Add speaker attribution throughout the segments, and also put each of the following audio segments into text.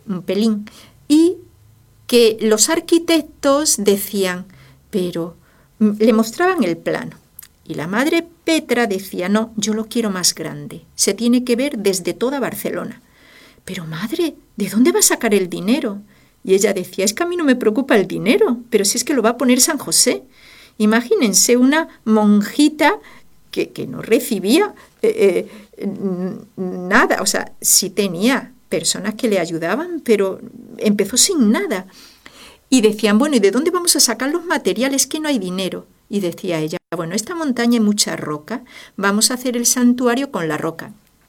Speaker 1: un pelín, y que los arquitectos decían, pero le mostraban el plano. Y la madre Petra decía, no, yo lo quiero más grande, se tiene que ver desde toda Barcelona. Pero madre, ¿de dónde va a sacar el dinero? Y ella decía, es que a mí no me preocupa el dinero, pero si es que lo va a poner San José. Imagínense una monjita que no recibía nada, o sea, sí tenía personas que le ayudaban, pero empezó sin nada. Y decían, bueno, ¿y de dónde vamos a sacar los materiales? Que no hay dinero. Y decía ella, bueno, esta montaña hay mucha roca, vamos a hacer el santuario con la roca.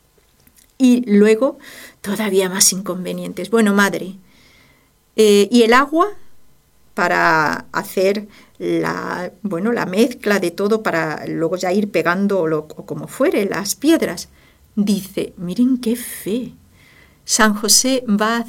Speaker 1: Y luego, todavía más inconvenientes. Bueno, madre, ¿y el agua? Para hacer la mezcla de todo, para luego ya ir pegando o como fuere, las piedras. Dice, miren qué fe, San José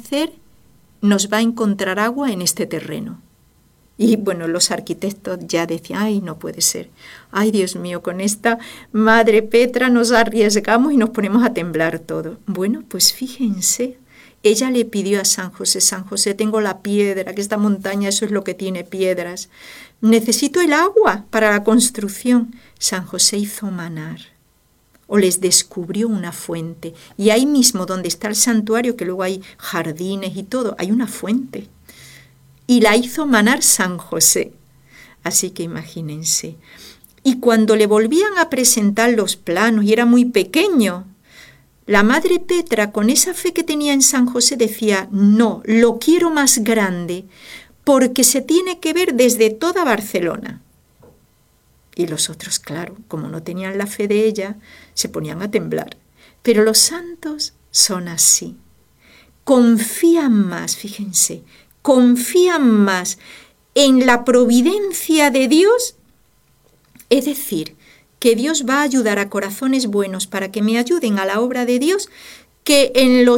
Speaker 1: nos va a encontrar agua en este terreno. Y bueno, los arquitectos ya decían, ay, no puede ser. Ay, Dios mío, con esta madre Petra nos arriesgamos y nos ponemos a temblar todo. Bueno, pues fíjense, ella le pidió a San José, tengo la piedra, que esta montaña eso es lo que tiene piedras. Necesito el agua para la construcción. San José hizo manar, o les descubrió una fuente. Y ahí mismo donde está el santuario, que luego hay jardines y todo, hay una fuente. Y la hizo manar San José. Así que imagínense. Y cuando le volvían a presentar los planos, y era muy pequeño, la madre Petra, con esa fe que tenía en San José, decía, no, lo quiero más grande, porque se tiene que ver desde toda Barcelona. Y los otros, claro, como no tenían la fe de ella, se ponían a temblar. Pero los santos son así. Confían más, fíjense, confían más en la providencia de Dios, es decir, que Dios va a ayudar a corazones buenos para que me ayuden a la obra de Dios, que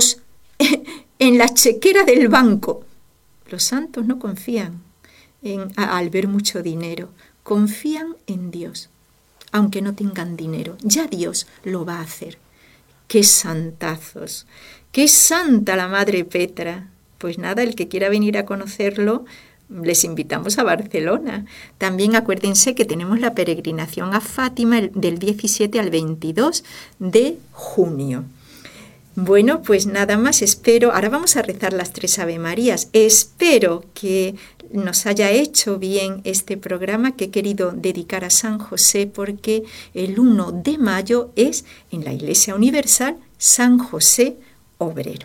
Speaker 1: en la chequera del banco. Los santos no confían al ver mucho dinero, confían en Dios, aunque no tengan dinero. Ya Dios lo va a hacer. ¡Qué santazos! ¡Qué santa la madre Petra! Pues nada, el que quiera venir a conocerlo, les invitamos a Barcelona. También acuérdense que tenemos la peregrinación a Fátima del 17 al 22 de junio. Bueno, pues nada más, espero, ahora vamos a rezar las 3 Ave Marías. Espero que nos haya hecho bien este programa que he querido dedicar a San José, porque el 1 de mayo es en la Iglesia Universal San José Obrero.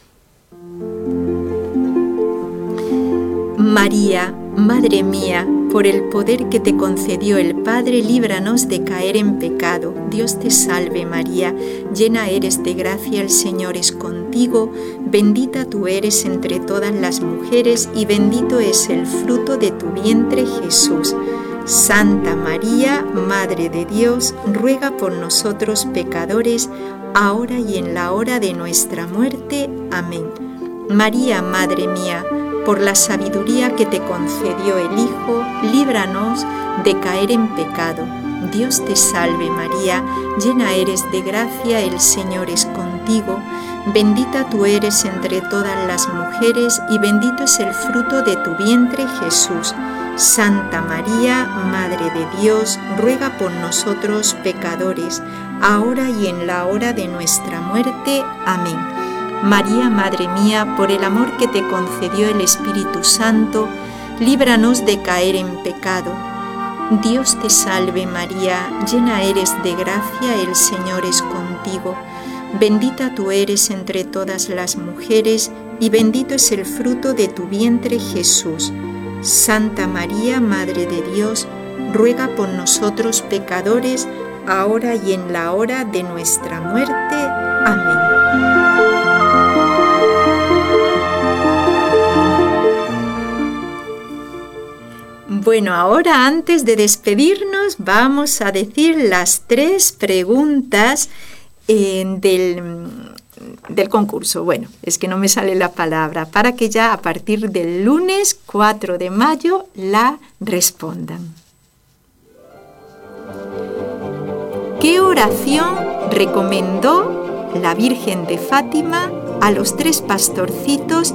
Speaker 1: María, Madre mía, por el poder que te concedió el Padre, líbranos de caer en pecado. Dios te salve María, llena eres de gracia, el Señor es contigo, bendita tú eres entre todas las mujeres y bendito es el fruto de tu vientre Jesús. Santa María, Madre de Dios, ruega por nosotros pecadores, ahora y en la hora de nuestra muerte. Amén. María, Madre mía, por la sabiduría que te concedió el Hijo, líbranos de caer en pecado. Dios te salve María, llena eres de gracia, el Señor es contigo, bendita tú eres entre todas las mujeres y bendito es el fruto de tu vientre Jesús. Santa María, Madre de Dios, ruega por nosotros pecadores, ahora y en la hora de nuestra muerte. Amén. María, Madre mía, por el amor que te concedió el Espíritu Santo, líbranos de caer en pecado. Dios te salve María, llena eres de gracia, el Señor es contigo. Bendita tú eres entre todas las mujeres y bendito es el fruto de tu vientre Jesús. Santa María, Madre de Dios, ruega por nosotros pecadores, ahora y en la hora de nuestra muerte. Amén. Bueno, ahora antes de despedirnos vamos a decir las 3 preguntas del concurso. Bueno, es que no me sale la palabra, para que ya a partir del lunes 4 de mayo la respondan. ¿Qué oración recomendó la Virgen de Fátima a los 3 pastorcitos